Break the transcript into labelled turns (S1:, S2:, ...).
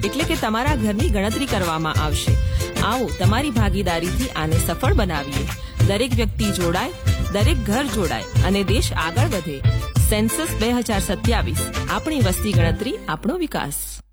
S1: એટલે કે તમારા ઘરની ગણતરી કરવામાં આવશે. આવો તમારી ભાગીદારીથી આને સફળ બનાવીએ. દરેક વ્યક્તિ જોડાય, દરેક ઘર જોડાય અને દેશ આગળ વધે. સેન્સસ 2027, આપણી વસ્તી ગણતરી, આપણો વિકાસ.